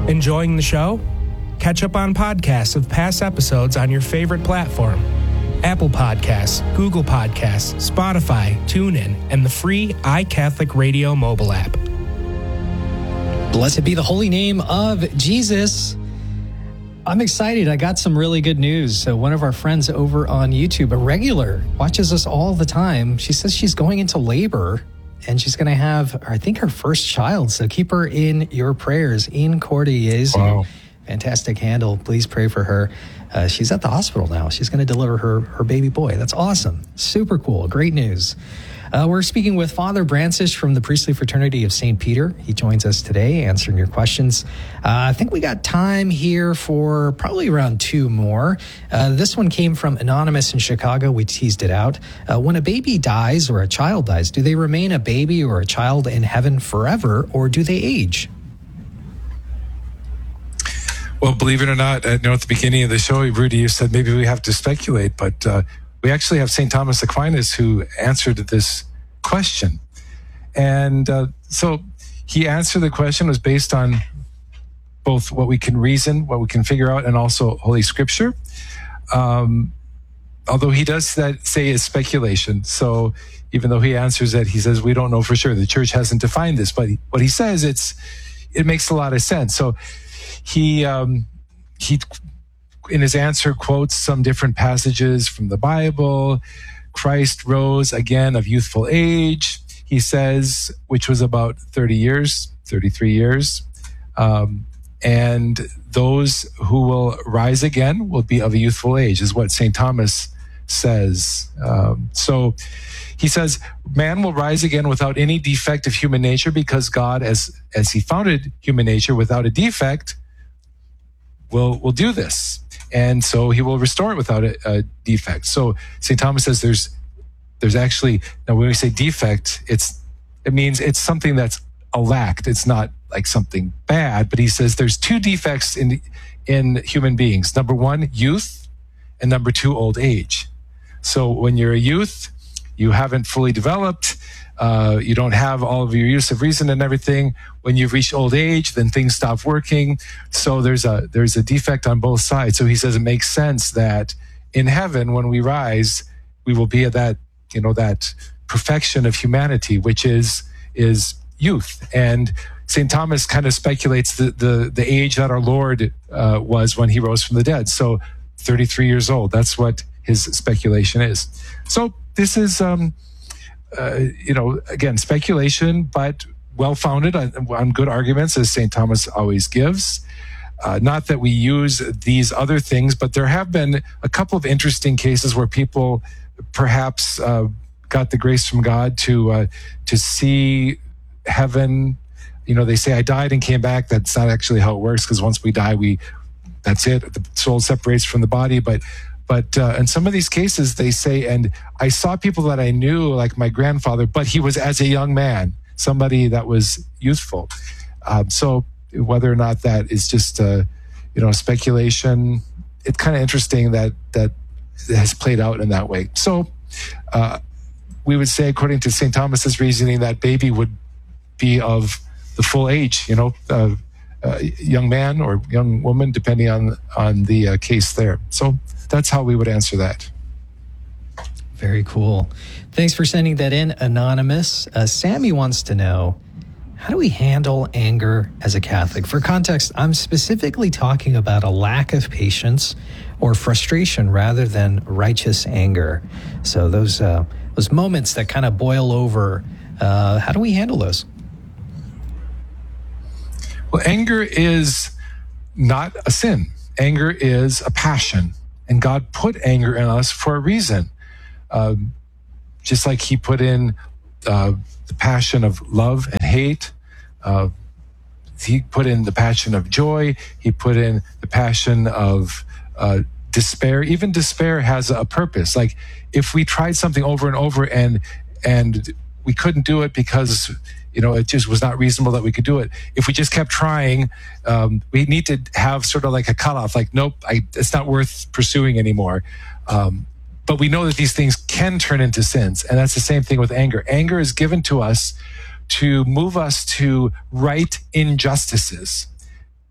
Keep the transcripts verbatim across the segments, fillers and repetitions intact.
Enjoying the show? Catch up on podcasts of past episodes on your favorite platform. Apple Podcasts, Google Podcasts, Spotify, TuneIn, and the free iCatholic Radio mobile app. Blessed be the holy name of Jesus. I'm excited. I got some really good news. So one of our friends over on YouTube, a regular, watches us all the time. She says she's going into labor and she's going to have, I think, her first child. So keep her in your prayers. In Cordiese. Wow. Fantastic handle. Please pray for her. Uh, she's at the hospital now. She's going to deliver her, her baby boy. That's awesome. Super cool. Great news. Uh, we're speaking with Father Brancisz from the Priestly Fraternity of Saint Peter. He joins us today answering your questions. Uh, I think we got time here for probably around two more. Uh, this one came from Anonymous in Chicago. We teased it out. Uh, when a baby dies or a child dies, do they remain a baby or a child in heaven forever, or do they age? Well, believe it or not, I know at the beginning of the show, Rudy, you said maybe we have to speculate, but uh, we actually have Saint Thomas Aquinas who answered this question. And uh, so he answered the question was based on both what we can reason, what we can figure out, and also Holy Scripture. Um, although he does that say is speculation. So even though he answers that, he says, we don't know for sure. The church hasn't defined this, but he, what he says, it's it makes a lot of sense. So he um, he in his answer quotes some different passages from the Bible. Christ rose again of youthful age, he says, which was about thirty years, thirty-three years. Um, and those who will rise again will be of a youthful age, is what Saint Thomas says. Um, so he says, man will rise again without any defect of human nature, because God, as as he founded human nature without a defect, will will do this. And so he will restore it without a, a defect. So Saint Thomas says there's there's actually, now when we say defect, it's it means it's something that's a lack. It's not like something bad, but he says there's two defects in in human beings. Number one, youth, and number two, old age. So when you're a youth, you haven't fully developed, uh, you don't have all of your use of reason and everything. When you've reached old age, then things stop working. So there's a there's a defect on both sides. So he says it makes sense that in heaven, when we rise, we will be at that, you know, that perfection of humanity, which is is youth. And Saint Thomas kind of speculates the the, the age that our Lord uh, was when he rose from the dead. So thirty-three years old. That's what his speculation is. So this is, um, uh, you know, again, speculation, but well-founded on, on good arguments, as Saint Thomas always gives. Uh, not that we use these other things, but there have been a couple of interesting cases where people perhaps uh, got the grace from God to uh, to see heaven. You know, they say, I died and came back. That's not actually how it works, because once we die, we that's it. The soul separates from the body. But But uh, in some of these cases, they say, and I saw people that I knew, like my grandfather, but he was as a young man, somebody that was youthful. Um, so whether or not that is just, uh, you know, speculation, it's kind of interesting that that it has played out in that way. So uh, we would say, according to Saint Thomas's reasoning, that baby would be of the full age, you know, uh, uh, young man or young woman, depending on on the uh, case there. So that's how we would answer that. Very cool. Thanks for sending that in, Anonymous. Uh, Sammy wants to know, how do we handle anger as a Catholic? For context, I'm specifically talking about a lack of patience or frustration rather than righteous anger. So those uh, those moments that kind of boil over, uh, how do we handle those? Well, anger is not a sin. Anger is a passion. And God put anger in us for a reason. Um, just like he put in uh, the passion of love and hate. Uh, he put in the passion of joy. He put in the passion of uh, despair. Even despair has a purpose. Like if we tried something over and over and and we couldn't do it because, you know, it just was not reasonable that we could do it. If we just kept trying, um, we need to have sort of like a cutoff, like, nope, I, it's not worth pursuing anymore. Um, but we know that these things can turn into sins. And that's the same thing with anger. Anger is given to us to move us to right injustices.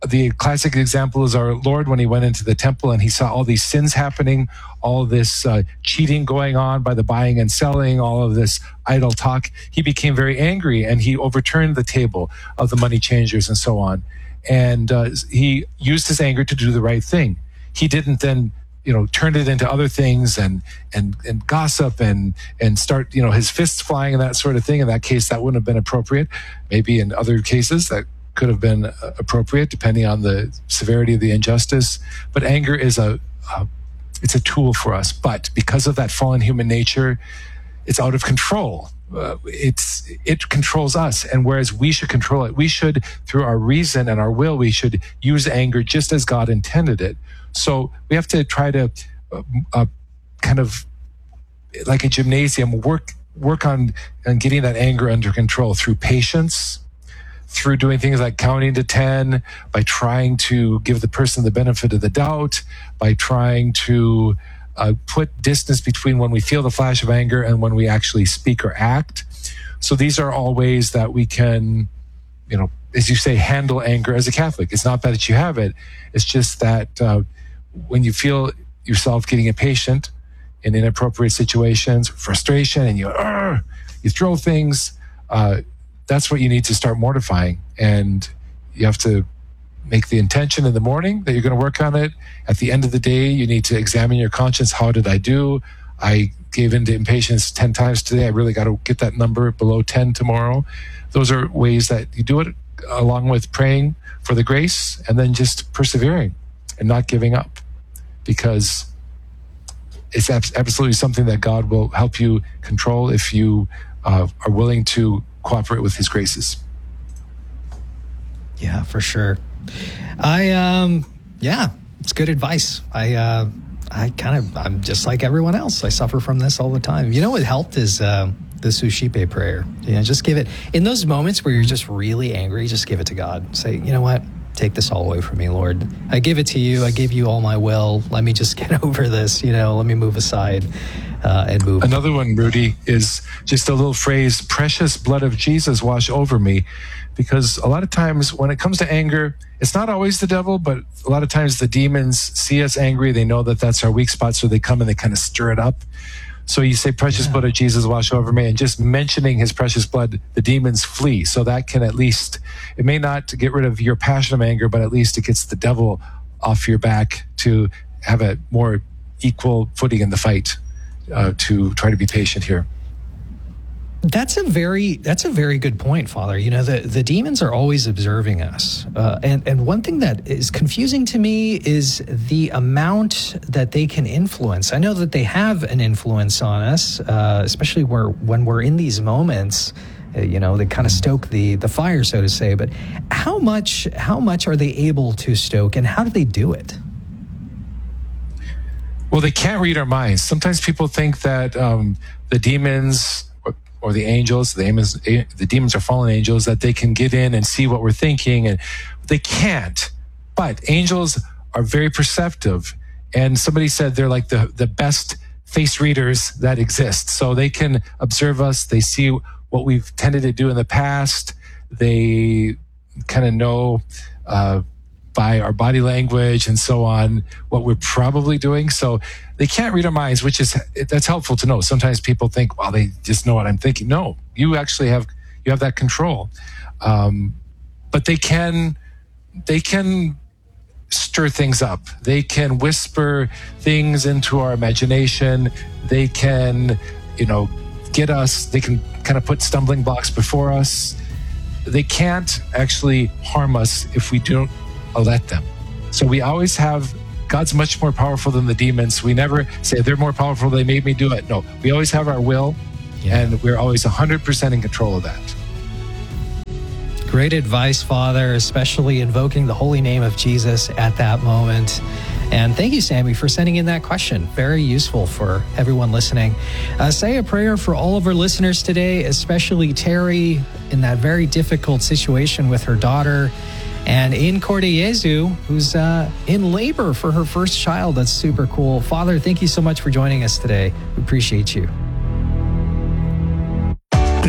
the classic example is our Lord when he went into the temple and he saw all these sins happening, all this uh, cheating going on by the buying and selling, all of this idle talk. He became very angry and he overturned the table of the money changers and so on. And uh, he used his anger to do the right thing. He didn't then, you know, turn it into other things and and and gossip and and start, you know, his fists flying and that sort of thing. In that case, that wouldn't have been appropriate. Maybe in other cases that could have been appropriate, depending on the severity of the injustice. But anger is a, a it's a tool for us. But because of that fallen human nature, it's out of control. Uh, it's it controls us, and whereas we should control it, we should, through our reason and our will, we should use anger just as God intended it. So we have to try to uh, uh, kind of, like a gymnasium, work work on, on getting that anger under control through patience, through doing things like counting to ten, by trying to give the person the benefit of the doubt, by trying to uh, put distance between when we feel the flash of anger and when we actually speak or act. So these are all ways that we can, you know, as you say, handle anger as a Catholic. It's not bad that you have it. It's just that uh, when you feel yourself getting impatient in inappropriate situations, frustration, and you, Argh! you throw things, uh, that's what you need to start mortifying. And you have to make the intention in the morning that you're going to work on it. At the end of the day, you need to examine your conscience. How did I do? I gave in to impatience ten times today. I really got to get that number below ten tomorrow. Those are ways that you do it, along with praying for the grace and then just persevering and not giving up, because it's absolutely something that God will help you control if you uh, are willing to cooperate with his graces. Yeah, for sure. I, um, yeah, it's good advice. I, uh, I kind of, I'm just like everyone else. I suffer from this all the time. You know what helped is uh, the Suscipe prayer. You know, just give it, in those moments where you're just really angry, just give it to God. Say, you know what? Take this all away from me, Lord. I give it to you. I give you all my will. Let me just get over this, you know, let me move aside uh, and move. Another one, Rudy, is just a little phrase, precious blood of Jesus wash over me. Because a lot of times when it comes to anger, it's not always the devil, but a lot of times the demons see us angry. They know that that's our weak spot, so they come and they kind of stir it up. So you say, precious yeah. blood of Jesus wash over me, and just mentioning his precious blood, the demons flee. So that can at least, it may not get rid of your passion of anger, but at least it gets the devil off your back to have a more equal footing in the fight, uh, to try to be patient here. That's a very that's a very good point, Father. You know, the, the demons are always observing us. Uh, and, and one thing that is confusing to me is the amount that they can influence. I know that they have an influence on us, uh, especially where when we're in these moments, uh, you know, they kind of stoke the, the fire, so to say. But how much how much are they able to stoke, and how do they do it? Well, they can't read our minds. Sometimes people think that um, the demons or the angels, the demons, the demons are fallen angels, that they can get in and see what we're thinking, and they can't. But angels are very perceptive, and somebody said they're like the, the best face readers that exist. So they can observe us, they see what we've tended to do in the past, they kind of know uh, by our body language and so on what we're probably doing. So they can't read our minds, which is, that's helpful to know. Sometimes people think, well, they just know what I'm thinking. No, you actually have, you have that control. Um, but they can, they can stir things up. They can whisper things into our imagination. They can, you know, get us, they can kind of put stumbling blocks before us. They can't actually harm us if we don't let them. So we always have, God's much more powerful than the demons. We never say they're more powerful, they made me do it. No, we always have our will, yeah. and we're always one hundred percent in control of that. Great advice, Father, especially invoking the holy name of Jesus at that moment. And thank you, Sammy, for sending in that question. Very useful for everyone listening. Uh, say a prayer for all of our listeners today, especially Terry in that very difficult situation with her daughter, and in Cordeyezu, who's uh, in labor for her first child. That's super cool. Father, thank you so much for joining us today. We appreciate you. The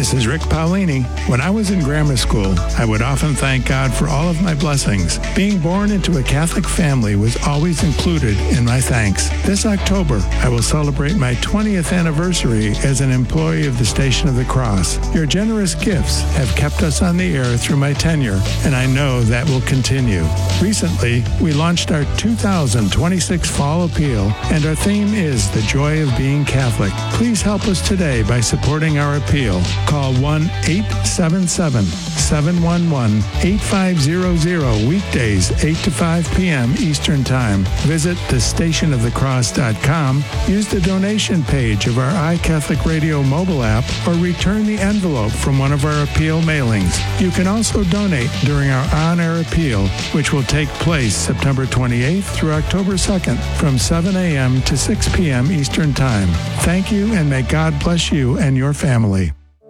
this is Rick Paulini. When I was in grammar school, I would often thank God for all of my blessings. Being born into a Catholic family was always included in my thanks. This October, I will celebrate my twentieth anniversary as an employee of the Station of the Cross. Your generous gifts have kept us on the air through my tenure, and I know that will continue. Recently, we launched our two thousand twenty-six Fall Appeal, and our theme is The Joy of Being Catholic. Please help us today by supporting our appeal. Call one eight seven seven, seven one one, eight five zero zero weekdays eight to five p.m. Eastern Time. Visit the station of the cross dot com, use the donation page of our iCatholic Radio mobile app, or return the envelope from one of our appeal mailings. You can also donate during our on-air appeal, which will take place September twenty-eighth through October second from seven a.m. to six p.m. Eastern Time. Thank you, and may God bless you and your family.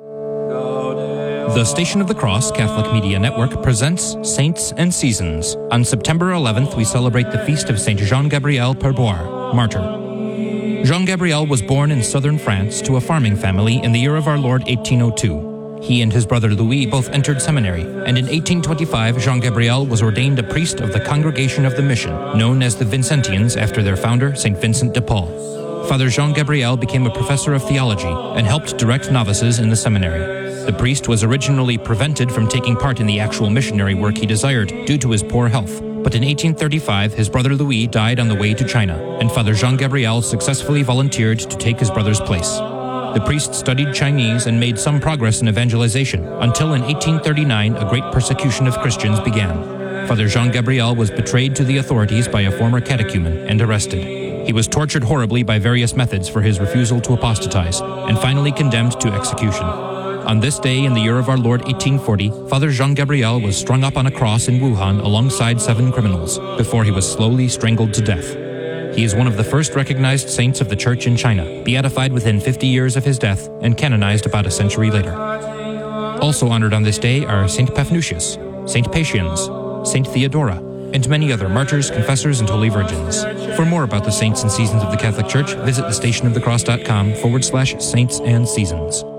The Station of the Cross Catholic Media Network presents Saints and Seasons. On September eleventh, we celebrate the feast of Saint Jean-Gabriel Perboire, martyr. Jean-Gabriel was born in southern France to a farming family in the year of our Lord eighteen oh two. He and his brother Louis both entered seminary, and in eighteen twenty-five, Jean-Gabriel was ordained a priest of the Congregation of the Mission, known as the Vincentians after their founder, Saint Vincent de Paul. Father Jean-Gabriel became a professor of theology and helped direct novices in the seminary. The priest was originally prevented from taking part in the actual missionary work he desired due to his poor health, but in eighteen thirty-five, his brother Louis died on the way to China, and Father Jean-Gabriel successfully volunteered to take his brother's place. The priest studied Chinese and made some progress in evangelization, until in eighteen thirty-nine a great persecution of Christians began. Father Jean-Gabriel was betrayed to the authorities by a former catechumen and arrested. He was tortured horribly by various methods for his refusal to apostatize, and finally condemned to execution. On this day in the year of our Lord eighteen forty, Father Jean-Gabriel was strung up on a cross in Wuhan alongside seven criminals, before he was slowly strangled to death. He is one of the first recognized saints of the Church in China, beatified within fifty years of his death and canonized about a century later. Also honored on this day are Saint Paphnutius, Saint Pacians, Saint Theodora, and many other martyrs, confessors, and holy virgins. For more about the saints and seasons of the Catholic Church, visit the stationofthecross.com forward slash saints and seasons.